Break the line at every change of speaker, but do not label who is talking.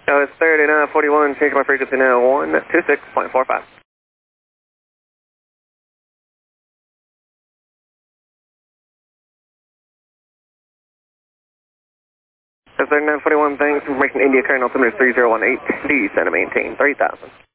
It's 3941, change my frequency now, 126.45. It's 3941, thanks for making India current altimeter 3018, descend and maintain 3000.